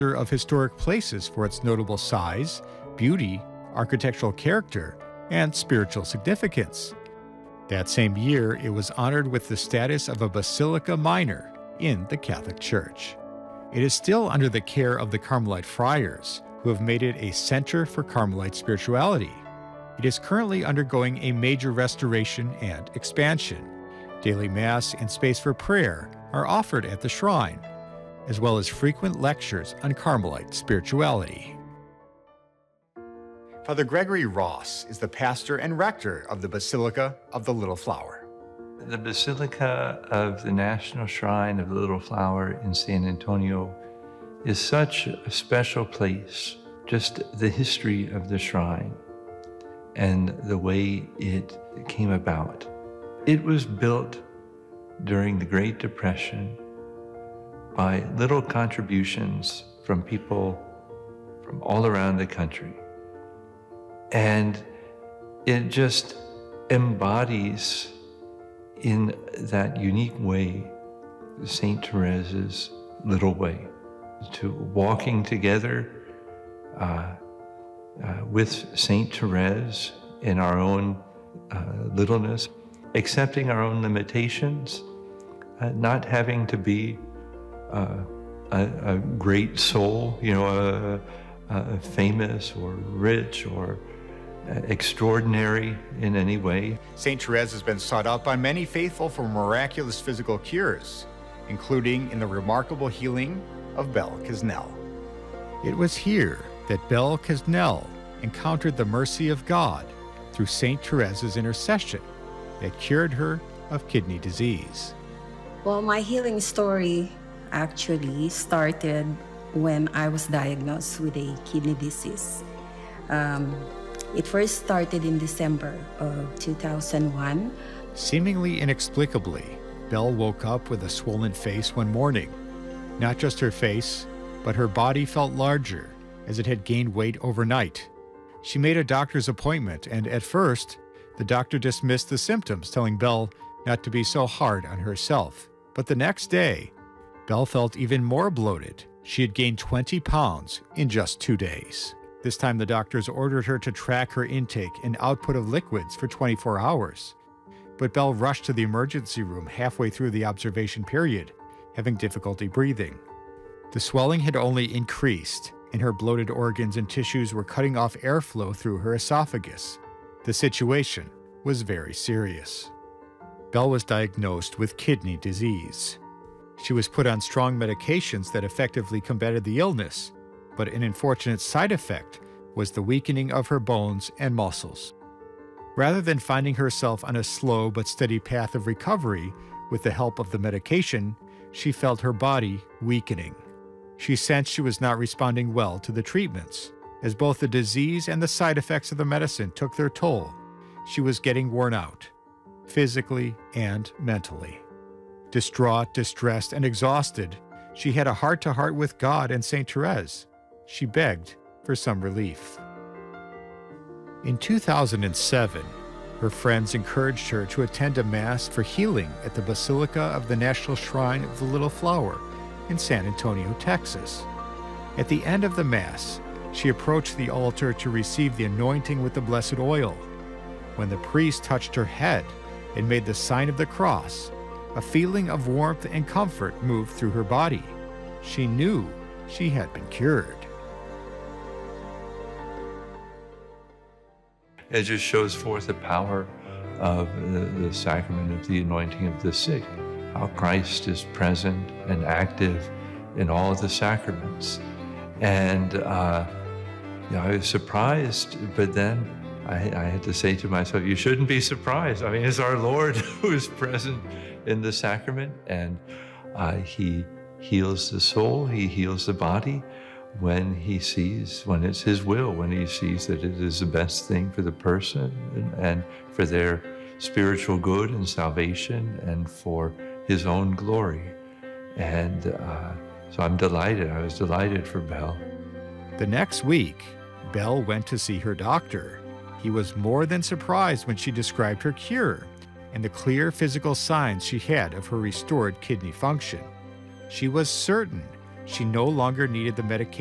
of historic places for its notable size, beauty, architectural character, and spiritual significance. That same year, it was honored with the status of a Basilica Minor in the Catholic Church. It is still under the care of the Carmelite friars, who have made it a center for Carmelite spirituality. It is currently undergoing a major restoration and expansion. Daily Mass and space for prayer are offered at the shrine, as well as frequent lectures on Carmelite spirituality. Father Gregory Ross is the pastor and rector of the Basilica of the Little Flower. The Basilica of the National Shrine of the Little Flower in San Antonio is such a special place. Just the history of the shrine and the way it came about. It was built during the Great Depression by little contributions from people from all around the country. And it just embodies in that unique way St. Therese's little way, to walking together with St. Therese in our own littleness, accepting our own limitations, not having to be a great soul, famous or rich or extraordinary in any way. St. Therese has been sought out by many faithful for miraculous physical cures, including in the remarkable healing of Belle Quesnel. It was here that Belle Quesnel encountered the mercy of God through St. Therese's intercession that cured her of kidney disease. Well, my healing story actually started when I was diagnosed with a kidney disease. It first started in December of 2001. Seemingly inexplicably, Belle woke up with a swollen face one morning. Not just her face, but her body felt larger, as it had gained weight overnight. She made a doctor's appointment, and at first, the doctor dismissed the symptoms, telling Belle not to be so hard on herself. But the next day, Belle felt even more bloated. She had gained 20 pounds in just 2 days. This time, the doctors ordered her to track her intake and output of liquids for 24 hours. But Belle rushed to the emergency room halfway through the observation period, having difficulty breathing. The swelling had only increased, and her bloated organs and tissues were cutting off airflow through her esophagus. The situation was very serious. Belle was diagnosed with kidney disease. She was put on strong medications that effectively combated the illness, but an unfortunate side effect was the weakening of her bones and muscles. Rather than finding herself on a slow but steady path of recovery with the help of the medication, she felt her body weakening. She sensed she was not responding well to the treatments. As both the disease and the side effects of the medicine took their toll, she was getting worn out, physically and mentally. Distraught, distressed, and exhausted, she had a heart-to-heart with God and St. Therese. She begged for some relief. In 2007, her friends encouraged her to attend a Mass for healing at the Basilica of the National Shrine of the Little Flower in San Antonio, Texas. At the end of the Mass, she approached the altar to receive the anointing with the blessed oil. When the priest touched her head and made the sign of the cross, a feeling of warmth and comfort moved through her body. She knew she had been cured. It just shows forth the power of the sacrament of the anointing of the sick, how Christ is present and active in all of the sacraments. And I was surprised, but then I had to say to myself, you shouldn't be surprised. I mean, it's our Lord who is present in the sacrament, and he heals the soul, he heals the body when it's his will, when he sees that it is the best thing for the person and for their spiritual good and salvation and for his own glory. And so I'm delighted. I was delighted for Belle. The next week, Belle went to see her doctor. He was more than surprised when she described her cure and the clear physical signs she had of her restored kidney function. She was certain She no longer needed the medication